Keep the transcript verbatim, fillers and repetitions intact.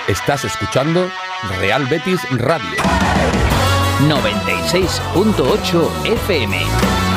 Estás escuchando Real Betis Radio noventa y seis punto ocho F M.